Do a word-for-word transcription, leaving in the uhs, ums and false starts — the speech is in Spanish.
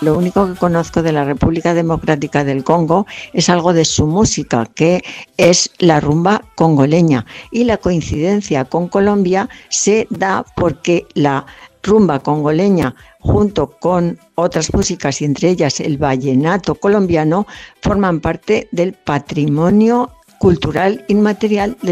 Lo único que conozco de la República Democrática del Congo es algo de su música, que es la rumba congoleña. Y la coincidencia con Colombia se da porque la rumba congoleña, junto con otras músicas y entre ellas el vallenato colombiano, forman parte del patrimonio cultural inmaterial del